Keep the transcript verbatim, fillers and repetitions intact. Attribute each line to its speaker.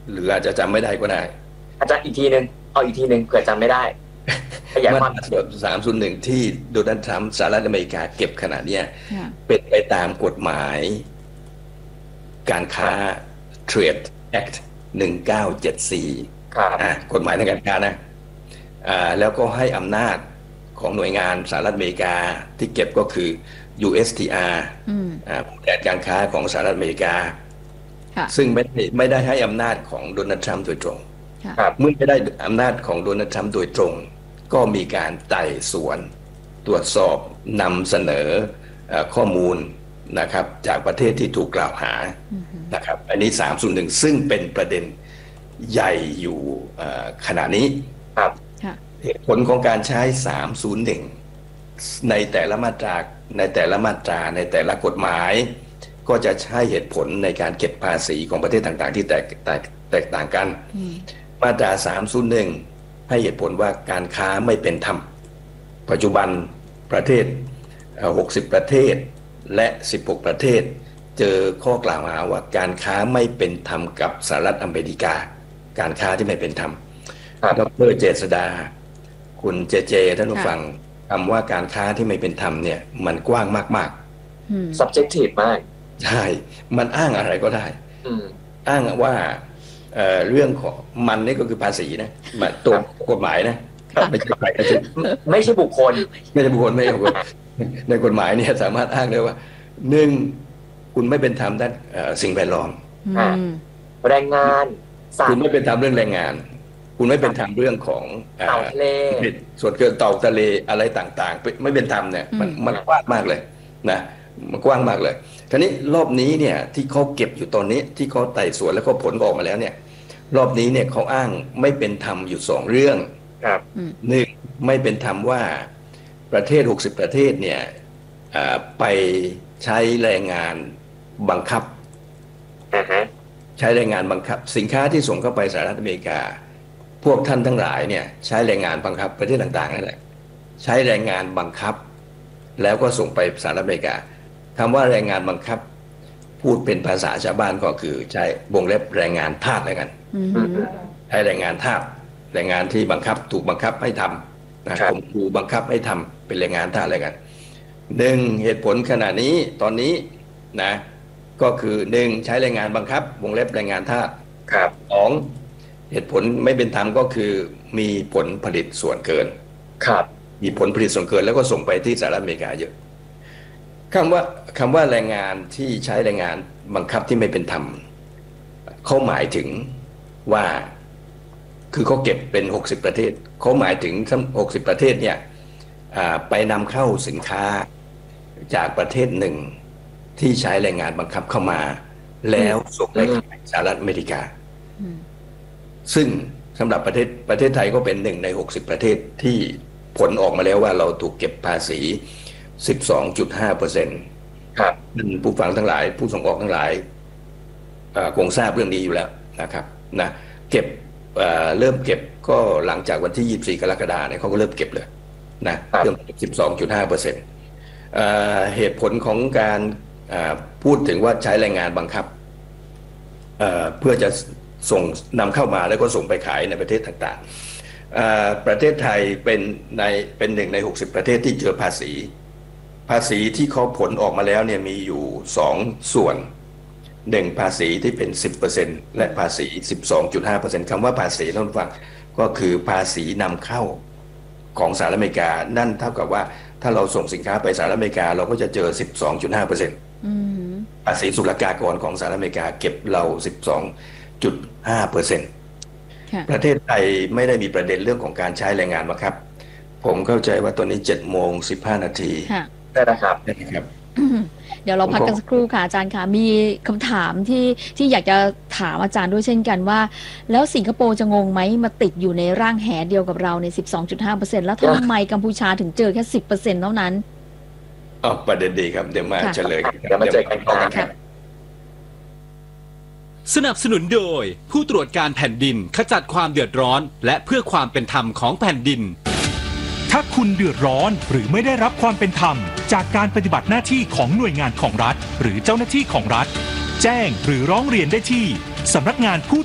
Speaker 1: หรืออาจจะจำไม่ได้ก็ได้
Speaker 2: อาจารย์อีกทีหนึ่งเอาอีกทีหนึ่งเผื่อจำไม่ได้ขยายความ
Speaker 1: สามศูนย์หนึ่งที่โดนัลด์ทรัมป์สหรัฐอเมริกาเก็บขนาดนี้เป็นไปตามกฎหมายการค้า Trade Act หนึ่งเก้าเจ็ดสี่กฎหมายทางการค้านะแล้วก็ให้อำนาจของหน่วยงานสหรัฐอเมริกาที่เก็บก็คือ ยู เอส ที อาร์ ผู้แทนการค้าของสหรัฐอเมริกาซึ่งไม่ได้ไม่ได้ให้อำนาจของโดนัลด์ทรัมป์โดยตรงเมื่อไม่ได้อำนาจของโดนัลด์ทรัมป์โดยตรงก็มีการไต่สวนตรวจสอบนำเสนอข้อมูลนะครับจากประเทศที่ถูกกล่าวหานะครับอันนี้สามศูนย์หนึ่งซึ่งเป็นประเด็นใหญ่อยู่ขณะนี้เหตุผลของการใช้สามศูนย์หนึ่งในแต่ละมาตราในแต่ละมาตราในแต่ละกฎหมายก็จะใช้เหตุผลในการเก็บภาษีของประเทศต่างๆที่แตกแตกแตกต่างกันมาตราสามศูนย์หนึ่งให้เหตุผลว่าการค้าไม่เป็นธรรมปัจจุบันประเทศหกสิบประเทศและสิบหกประเทศเจอข้อกล่าวหาว่าการค้าไม่เป็นธรรมกับสหรัฐอเมริกาการค้าที่ไม่เป็นธรรมดร.เจษฎาคุณเจเจท่านผู้ฟังคำว่าการค้าที่ไม่เป็นธรรมเนี่ยมันกว้างมาก
Speaker 2: ๆ subjective มาก
Speaker 1: ใช่มันอ้างอะไรก็ได้อ้างว่าเอ่อเรื่องของมันนี่ก็คือภาษีนะตัวกฎหมายนะไม่ใช่ใครนะ
Speaker 2: ไม่ใช่บุคคล
Speaker 1: ไม่ใช่บุคคลไม่ใช่บุคคลในกฎหมายเนี่ยสามารถอ้างได้ว่าหนึ่งคุณไม่เป็นธรรมด้านสิ่งแวดล้อม
Speaker 2: แรงงาน
Speaker 1: คุณไม่เป็นธรรมเรื่องแรงงานคุณไม่เป็นธรรมเรื่องของ
Speaker 2: เต่าทะเล
Speaker 1: ส่วนเกินเต่าทะเลอะไรต่างๆไม่เป็นธรรมเนี่ยมันมันกว้างมากเลยนะมันกว้างมากเลยคราวนี้รอบนี้เนี่ยที่เขาเก็บอยู่ตอนนี้ที่เขาไต่สวนแล้วก็ผลออกมาแล้วเนี่ยรอบนี้เนี่ยเขาอ้างไม่เป็นธรรมอยู่สองเรื่อง
Speaker 2: ครับ
Speaker 1: หนึ่งไม่เป็นธรรมว่าประเทศหกสิบประเทศเนี่ยไปใช้แรงงานบังคับใช้แรงงานบังคับสินค้าที่ส่งเข้าไปสหรัฐอเมริกาพวกท่านทั้งหลายเนี่ยใช้แรงงานบังคับประเทศต่างๆนั่นแหละใช้แรงงานบังคับแล้วก็ส่งไปสหรัฐอเมริกาคำว่าแรงงานบังคับพูดเป็นภาษาชาวบ้านก็คือใช้วงเล็บแรงงานทาสแล้วกันใช้แรงงานทาสแรงงานที่บังคับถูกบังคับให้ทำนะข่มขู่บังคับให้ทำเป็นแรงงานทาสอะไรกันหนึ่งเหตุผลขณะนี้ตอนนี้นะก็คือหนึ่งใช้แรงงานบังคับวงเล็บแรงงานทาสสองเหตุผลไม่เป็นธรรมก็คือมีผลผลิตส่วนเกิน
Speaker 2: ครับ
Speaker 1: มีผลผลิตส่วนเกินแล้วก็ส่งไปที่สหรัฐอเมริกาเยอะคำว่าคำว่าแรงงานที่ใช้แรงงานบังคับที่ไม่เป็นธรรมเขาหมายถึงว่าคือเขาเก็บเป็นหกสิบประเทศเขาหมายถึงทั้งหกสิบประเทศเนี่ยไปนำเข้าสินค้าจากประเทศหนึ่งที่ใช้แรงงานบังคับเข้ามาแล้วส่งไปสหรัฐอเมริกาซึ่งสำหรับประเทศประเทศไทยก็เป็นหนึ่งในหกสิบประเทศที่ผลออกมาแล้วว่าเราถูกเก็บภาษี สิบสองจุดห้าเปอร์เซ็นต์
Speaker 2: ครับ
Speaker 1: ผู้ฟังทั้งหลายผู้ส่งออกทั้งหลายคงทราบเรื่องนี้อยู่แล้วนะครับนะเก็บเริ่มเก็บก็หลังจากวันที่ยี่สิบสี่กรกฎาคมเนี่ยเขาก็เริ่มเก็บเลยนะเรื่อง สิบสองจุดห้าเปอร์เซ็นต์ เหตุผลของการพูดถึงว่าใช้แรงงานบังคับเพื่อจะส่งนำเข้ามาแล้วก็ส่งไปขายในประเทศต่างๆประเทศไทยเป็นในเป็นหนึ่งในหกสิบประเทศที่เจอภาษีภาษีที่เขาผลออกมาแล้วเนี่ยมีอยู่สองส่วนหนึ่งภาษีที่เป็น สิบเปอร์เซ็นต์ และภาษี สิบสองจุดห้าเปอร์เซ็นต์ คำว่าภาษีท่านผู้ฟังก็คือภาษีนำเข้าของสหรัฐอเมริกานั่นเท่ากับว่าถ้าเราส่งสินค้าไปสหรัฐอเมริกาเราก็จะเจอ สิบสองจุดห้าเปอร์เซ็นต์ ภาษีศุลกากรของสหรัฐอเมริกาเก็บเรา สิบสองจุดห้าเปอร์เซ็นต์ ประเทศไทยไม่ได้มีประเด็นเรื่องของการใช้แรงงานมาครับผมเข้าใจว่าตอนนี้ เจ็ดโมงสิบห้านาที
Speaker 2: ได้แล้วครับ
Speaker 1: ได้ครับ
Speaker 3: เดี๋ยวเราพักกันสักครู่ค่ะอาจารย์ค่ะมีคำถามที่ที่อยากจะถามอาจารย์ด้วยเช่นกันว่าแล้วสิงคโปร์จะงงไหมมาติดอยู่ในร่างแหเดียวกับเราใน สิบสองจุดห้าเปอร์เซ็นต์ แล้วทำไมกัมพูชาถึงเจอแค่ สิบเปอร์เซ็นต์ เท่านั้น
Speaker 1: อ๋อประเด็นดีครับเดี๋ยวมาเฉลย
Speaker 2: เดี๋ยวมาเจอกันครับ
Speaker 4: สนับสนุนโดยผู้ตรวจการแผ่นดินขจัดความเดือดร้อนและเพื่อความเป็นธรรมของแผ่นดิน
Speaker 5: ถ้าคุณเดือดร้อนหรือไม่ได้รับความเป็นธรรมจากการปฏิบัติหน้าที่ของหน่วยงานของรัฐหรือเจ้าหน้าที่ของรัฐแจ้งหรือร้องเรียนได้ที่สำนักงานผู้